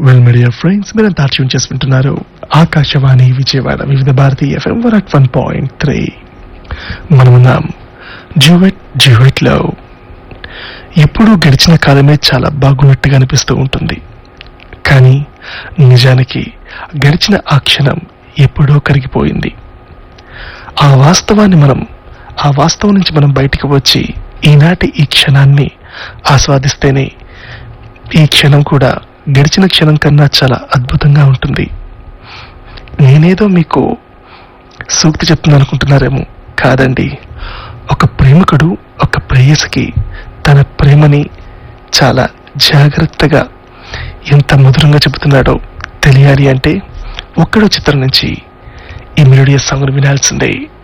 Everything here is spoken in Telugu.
వెల్ మీడియా ఫ్రెండ్స్, మీరంతా ట్యూన్ చేసి వింటున్నారు ఆకాశవాణి విజయవాడ వివిధ భారతి FM 101.3. మనమున్నాం డ్యూయట్ లో. ఎప్పుడూ గడిచిన కాలమే చాలా బాగున్నట్టుగా అనిపిస్తూ ఉంటుంది, కానీ నిజానికి గడిచిన ఆ క్షణం ఎప్పుడో కరిగిపోయింది. ఆ వాస్తవం నుంచి మనం బయటికి వచ్చి ఈనాటి ఈ క్షణాన్ని ఆస్వాదిస్తేనే ఈ క్షణం కూడా గడిచిన క్షణం కన్నా చాలా అద్భుతంగా ఉంటుంది. నేనేదో మీకు సూక్తి చెప్తున్నాను అనుకుంటున్నారేమో, కాదండి. ఒక ప్రేమికుడు ఒక ప్రేయసికి తన ప్రేమని చాలా జాగ్రత్తగా ఎంత మధురంగా చెబుతున్నాడో తెలియాలి అంటే ఒక్కడో చిత్రం నుంచి ఈ మెలోడియస్ సాంగ్ను వినాల్సిందే.